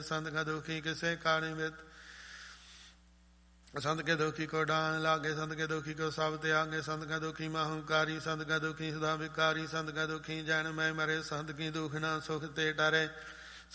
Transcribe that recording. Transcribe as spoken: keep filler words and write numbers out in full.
संत का दुखी किसे काणी वित संत के दुखी को डान लागे संत के दुखी को सब त्यागे संत का दुखी माहूकारी संत का दुखी सदा विकारी संत का दुखी जैन में मरे संत की दुख न सुख ते डरे